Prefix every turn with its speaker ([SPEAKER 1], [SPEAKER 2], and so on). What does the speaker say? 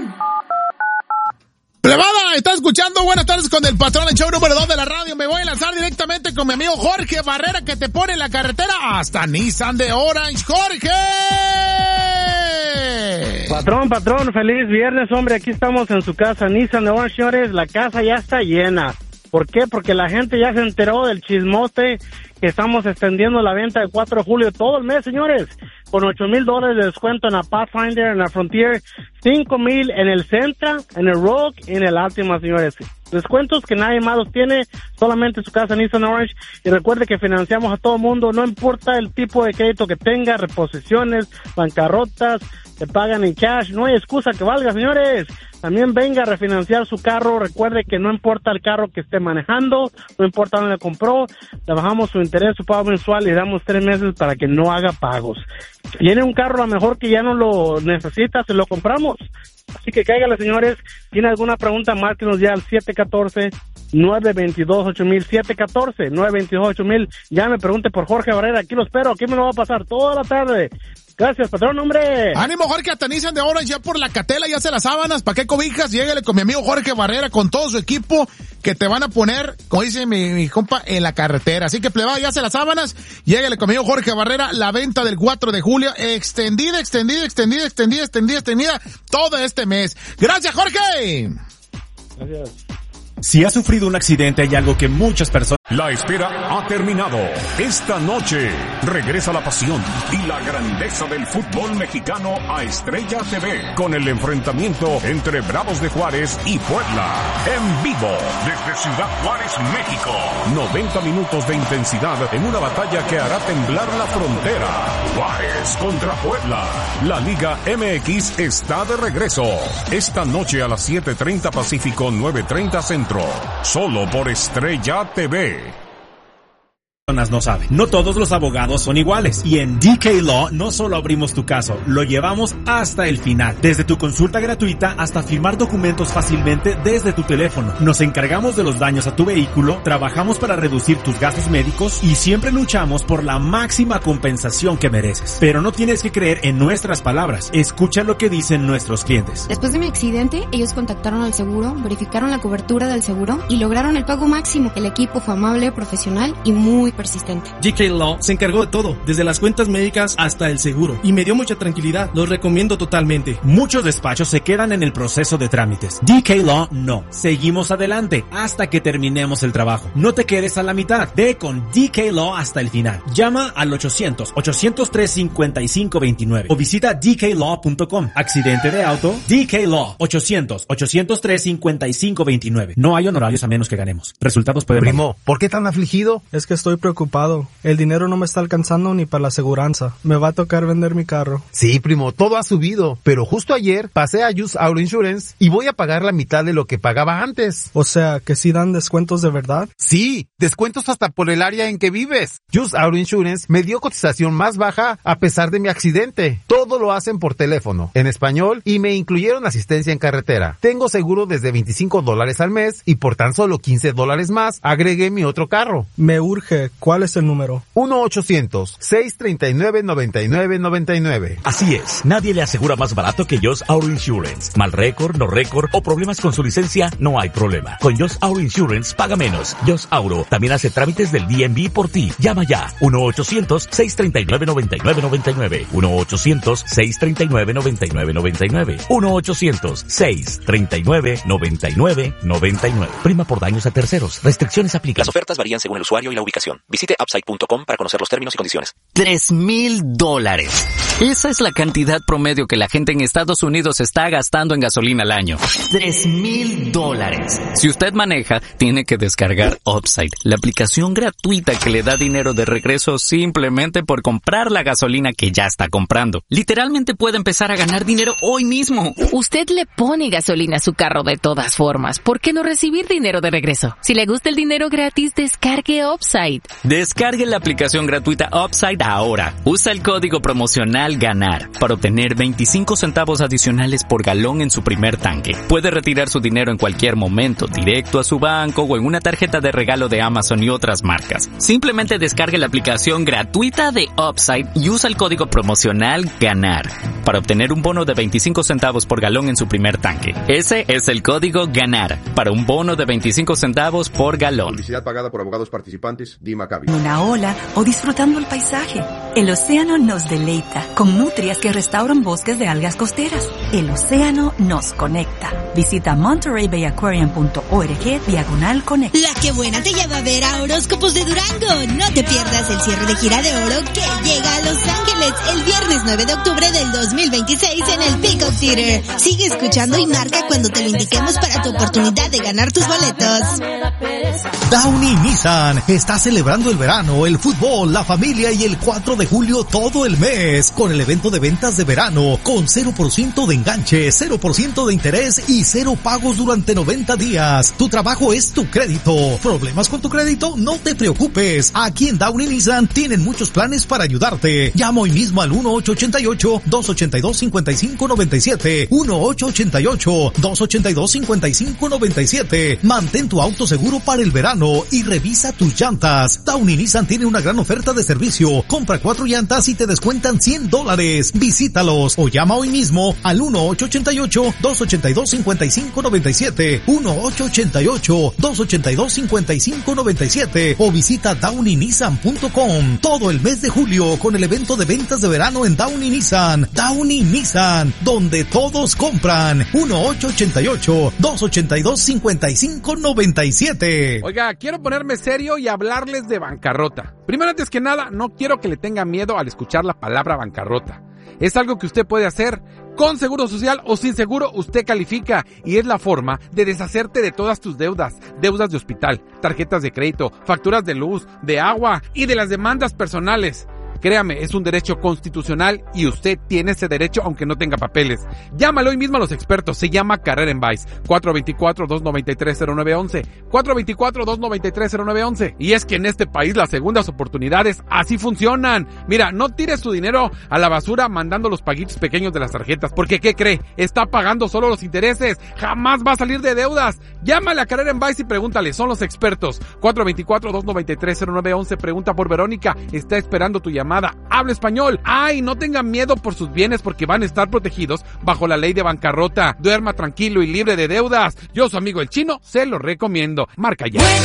[SPEAKER 1] Plebada, está escuchando Buenas Tardes con el Patrón, el show número 2 de la radio. Me voy a lanzar directamente con mi amigo Jorge Barrera, que te pone en la carretera hasta Nissan de Orange. ¡Jorge!
[SPEAKER 2] Patrón, feliz viernes, hombre. Aquí estamos en su casa, Nissan de Orange, señores. La casa ya está llena. ¿Por qué? Porque la gente ya se enteró del chismote que estamos extendiendo la venta del 4 de julio todo el mes, señores. Con $8,000 de descuento en la Pathfinder, en la Frontier, $5,000 en el Sentra, en el Rogue y en el Altima, señores. Descuentos que nadie más los tiene, solamente su casa Nissan Orange. Y recuerde que financiamos a todo mundo, no importa el tipo de crédito que tenga, reposiciones, bancarrotas, te pagan en cash, no hay excusa que valga, señores. También venga a refinanciar su carro. Recuerde que no importa el carro que esté manejando, no importa dónde compró, le bajamos su interés, su pago mensual y le damos 3 meses para que no haga pagos. Tiene un carro a lo mejor que ya no lo necesita, se lo compramos. Así que cáigale, señores. ¿Tiene alguna pregunta? Márquenos ya al 714-922-8000, 714-922-8000. Ya me pregunte por Jorge Barrera, aquí lo espero, aquí me lo va a pasar toda la tarde. Gracias, patrón, hombre.
[SPEAKER 1] Ánimo, Jorge, hasta Nissan de Orange, ya por la Catela, ya hace las sábanas. ¿Para qué cobijas? Lléguele con mi amigo Jorge Barrera, con todo su equipo, que te van a poner, como dice mi compa, en la carretera. Así que, plebada, ya hace las sábanas. Lléguele con mi amigo Jorge Barrera, la venta del 4 de julio, extendida, todo este mes. Gracias, Jorge.
[SPEAKER 2] Gracias.
[SPEAKER 3] Si has sufrido un accidente, hay algo que muchas personas...
[SPEAKER 4] La espera ha terminado. Esta noche regresa la pasión y la grandeza del fútbol mexicano a Estrella TV con el enfrentamiento entre Bravos de Juárez y Puebla. En vivo desde Ciudad Juárez, México. 90 minutos de intensidad en una batalla que hará temblar la frontera. Juárez contra Puebla. La Liga MX está de regreso. Esta noche a las 7:30 Pacífico, 9:30 Centro. Solo por Estrella TV.
[SPEAKER 3] No saben. No todos los abogados son iguales. Y en DK Law no solo abrimos tu caso, lo llevamos hasta el final. Desde tu consulta gratuita hasta firmar documentos fácilmente desde tu teléfono. Nos encargamos de los daños a tu vehículo, trabajamos para reducir tus gastos médicos y siempre luchamos por la máxima compensación que mereces. Pero no tienes que creer en nuestras palabras. Escucha lo que dicen nuestros clientes.
[SPEAKER 5] Después de mi accidente, ellos contactaron al seguro, verificaron la cobertura del seguro y lograron el pago máximo. El equipo fue amable, profesional y muy persistente.
[SPEAKER 6] DK Law se encargó de todo, desde las cuentas médicas hasta el seguro, y me dio mucha tranquilidad. Los recomiendo totalmente.
[SPEAKER 3] Muchos despachos se quedan en el proceso de trámites. DK Law no. Seguimos adelante hasta que terminemos el trabajo. No te quedes a la mitad. Ve con DK Law hasta el final. Llama al 800-803-5529 o visita dklaw.com. Accidente de auto, DK Law. 800-803-5529. No hay honorarios a menos que ganemos. Resultados pueden...
[SPEAKER 7] Primo, ¿por qué tan afligido?
[SPEAKER 8] Es que estoy preocupado. El dinero no me está alcanzando ni para la aseguranza. Me va a tocar vender mi carro.
[SPEAKER 7] Sí, primo, todo ha subido. Pero justo ayer pasé a Just Auto Insurance y voy a pagar la mitad de lo que pagaba antes.
[SPEAKER 8] O sea, ¿que sí dan descuentos de verdad?
[SPEAKER 7] Sí, descuentos hasta por el área en que vives. Just Auto Insurance me dio cotización más baja a pesar de mi accidente. Todo lo hacen por teléfono, en español, y me incluyeron asistencia en carretera. Tengo seguro desde $25 al mes y por tan solo $15 más agregué mi otro carro.
[SPEAKER 8] Me urge. ¿Cuál es el número?
[SPEAKER 7] 1-800-639-9999.
[SPEAKER 9] Así es, nadie le asegura más barato que Just Auto Insurance. Mal récord, no récord o problemas con su licencia, no hay problema. Con Just Auto Insurance paga menos. Just Auto también hace trámites del DMV por ti. Llama ya. 1-800-639-9999. 1-800-639-9999. 1-800-639-9999. Prima por daños a terceros. Restricciones aplican.
[SPEAKER 10] Las ofertas varían según el usuario y la ubicación. Visite upside.com para conocer los términos y condiciones.
[SPEAKER 11] $3,000. Esa es la cantidad promedio que la gente en Estados Unidos está gastando en gasolina al año. $3,000. Si usted maneja, tiene que descargar Upside, la aplicación gratuita que le da dinero de regreso simplemente por comprar la gasolina que ya está comprando. Literalmente puede empezar a ganar dinero hoy mismo.
[SPEAKER 12] Usted le pone gasolina a su carro de todas formas. ¿Por qué no recibir dinero de regreso? Si le gusta el dinero gratis, descargue Upside.
[SPEAKER 11] Descargue la aplicación gratuita Upside ahora. Usa el código promocional GANAR para obtener 25 centavos adicionales por galón en su primer tanque. Puede retirar su dinero en cualquier momento, directo a su banco o en una tarjeta de regalo de Amazon y otras marcas. Simplemente descargue la aplicación gratuita de Upside y usa el código promocional GANAR para obtener un bono de 25 centavos por galón en su primer tanque. Ese es el código GANAR para un bono de 25 centavos por galón.
[SPEAKER 13] Publicidad pagada por abogados participantes, Dima Cavi.
[SPEAKER 14] Una ola o disfrutando el paisaje. El océano nos deleita con nutrias que restauran bosques de algas costeras. El océano nos conecta. Visita monterreybayaquarium.org/conecta.
[SPEAKER 15] La que buena te lleva a ver a Horóscopos de Durango. No te pierdas el cierre de gira de oro que llega a Los Ángeles el viernes 9 de octubre del 2026 en el Peacock Theater. Sigue escuchando y marca cuando te lo indiquemos para tu oportunidad de ganar tus boletos.
[SPEAKER 16] Downey Nissan está celebrando el verano, el fútbol, la familia y el 4 de julio todo el mes con el evento de ventas de verano con 0% de enganche, 0% de interés y 0 pagos durante 90 días. Tu trabajo es tu crédito. ¿Problemas con tu crédito? No te preocupes. Aquí en Downey Nissan tienen muchos planes para ayudarte. Llama hoy mismo al 1-888-282-5597. 1-888-282-5597. Mantén tu auto seguro para el verano y revisa tus llantas. Downey Nissan tiene una gran oferta de servicio. Compra 4 llantas y te descuentan $100. Visítalos o llama hoy mismo al 1-888-282-5597. 1-888-282-5597 o visita downeynissan.com. Todo el mes de julio con el evento de ventas de verano en Downey Nissan. Downey Nissan, donde todos compran. 1-888-282-5597.
[SPEAKER 17] Oiga, quiero ponerme serio y hablarles de bancarrota. Primero, antes que nada, no quiero que le tenga miedo al escuchar la palabra bancarrota. Es algo que usted puede hacer con seguro social o sin seguro. Usted califica y es la forma de deshacerte de todas tus deudas de hospital, tarjetas de crédito, facturas de luz, de agua y de las demandas personales. Créame, es un derecho constitucional y usted tiene ese derecho aunque no tenga papeles. Llámalo hoy mismo a los expertos, se llama Carrera en Vice. 424-293-0911. 424-293-0911. Y es que en este país las segundas oportunidades así funcionan. Mira, no tires su dinero a la basura mandando los paguitos pequeños de las tarjetas, porque ¿qué cree? Está pagando solo los intereses. Jamás va a salir de deudas. Llámale a Carrera en Vice y pregúntale, son los expertos. 424-293-0911. Pregunta por Verónica, está esperando tu llamada. Habla español. Ay, no tengan miedo por sus bienes porque van a estar protegidos bajo la ley de bancarrota. Duerma tranquilo y libre de deudas. Yo, su amigo el Chino, se lo recomiendo. Marca ya.